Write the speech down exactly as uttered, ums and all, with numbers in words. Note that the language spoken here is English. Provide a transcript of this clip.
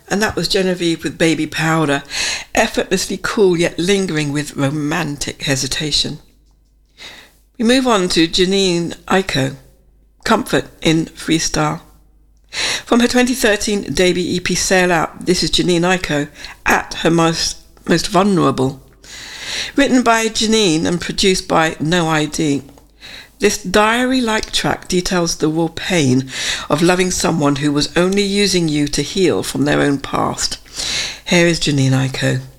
And that was Genevieve with Baby Powder, effortlessly cool yet lingering with romantic hesitation. We move on to Jhené Aiko, Comfort in Freestyle. From her twenty thirteen debut E P Sail Out, this is Jhené Aiko at her most, most vulnerable. Written by Jhené and produced by No I D. This diary-like track details the raw pain of loving someone who was only using you to heal from their own past. Here is Jhené Aiko.